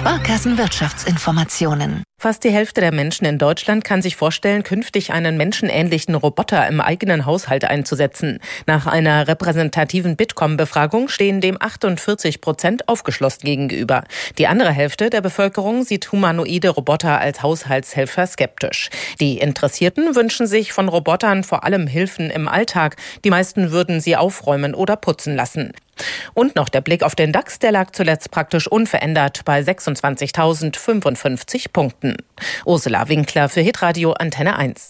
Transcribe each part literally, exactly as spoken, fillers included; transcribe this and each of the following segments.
Sparkassenwirtschaftsinformationen. Fast die Hälfte der Menschen in Deutschland kann sich vorstellen, künftig einen menschenähnlichen Roboter im eigenen Haushalt einzusetzen. Nach einer repräsentativen Bitkom-Befragung stehen dem achtundvierzig Prozent aufgeschlossen gegenüber. Die andere Hälfte der Bevölkerung sieht humanoide Roboter als Haushaltshelfer skeptisch. Die Interessierten wünschen sich von Robotern vor allem Hilfen im Alltag. Die meisten würden sie aufräumen oder putzen lassen. Und noch der Blick auf den DAX, der lag zuletzt praktisch unverändert bei sechsundzwanzigtausendfünfundfünfzig Punkten. Ursula Winkler für Hitradio Antenne eins.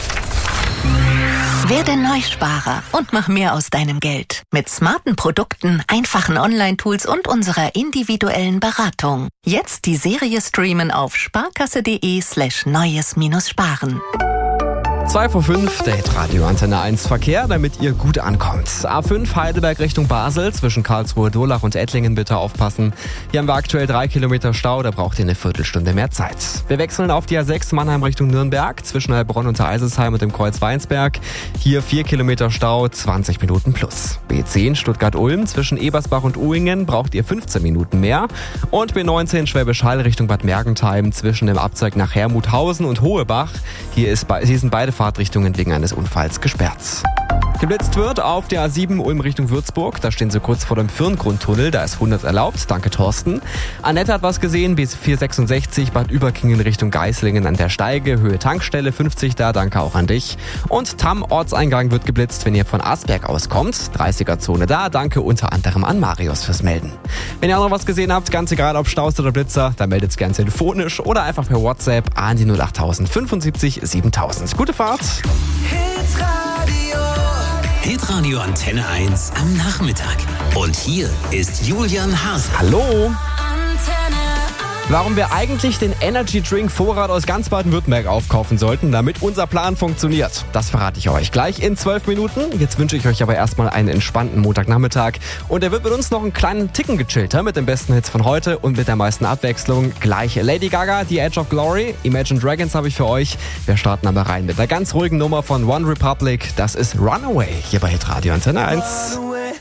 Werde Neusparer und mach mehr aus deinem Geld. Mit smarten Produkten, einfachen Online-Tools und unserer individuellen Beratung. Jetzt die Serie streamen auf sparkasse.de slash neues minus sparen. zwei vor fünf, der Hitradio Antenne eins Verkehr, damit ihr gut ankommt. A fünf Heidelberg Richtung Basel, zwischen Karlsruhe-Durlach und Ettlingen bitte aufpassen. Hier haben wir aktuell drei Kilometer Stau, da braucht ihr eine Viertelstunde mehr Zeit. Wir wechseln auf die A sechs Mannheim Richtung Nürnberg, zwischen Heilbronn und Eisesheim und dem Kreuz Weinsberg. Hier vier Kilometer Stau, zwanzig Minuten plus. B zehn Stuttgart-Ulm, zwischen Ebersbach und Uhingen braucht ihr fünfzehn Minuten mehr. Und B neunzehn Schwäbisch Hall Richtung Bad Mergentheim, zwischen dem Abzweig nach Hermuthausen und Hohebach. Hier, ist, hier sind beide Fahrtrichtungen wegen eines Unfalls gesperrt. Geblitzt wird auf der A sieben Ulm Richtung Würzburg. Da stehen sie kurz vor dem Firngrundtunnel. Da ist hundert erlaubt. Danke, Thorsten. Annette hat was gesehen. B vierhundertsechsundsechzig Bad Überkingen Richtung Geislingen an der Steige. Höhe Tankstelle fünfzig da. Danke auch an dich. Und Tamm Ortseingang wird geblitzt, wenn ihr von Asberg auskommt. dreißiger Zone da. Danke unter anderem an Marius fürs Melden. Wenn ihr auch noch was gesehen habt, ganz egal ob Staus oder Blitzer, dann meldet es gerne telefonisch oder einfach per WhatsApp an die null acht fünfundsiebzig siebentausend. Gute Fahrt. Hitradio Antenne eins am Nachmittag. Und hier ist Julian Hase. Hallo. Warum wir eigentlich den Energy Drink Vorrat aus ganz Baden-Württemberg aufkaufen sollten, damit unser Plan funktioniert. Das verrate ich euch gleich in zwölf Minuten. Jetzt wünsche ich euch aber erstmal einen entspannten Montagnachmittag. Und er wird mit uns noch einen kleinen Ticken gechillter mit den besten Hits von heute und mit der meisten Abwechslung. Gleich Lady Gaga, The Edge of Glory, Imagine Dragons habe ich für euch. Wir starten aber rein mit einer ganz ruhigen Nummer von One Republic. Das ist Runaway hier bei Hitradio Antenne eins.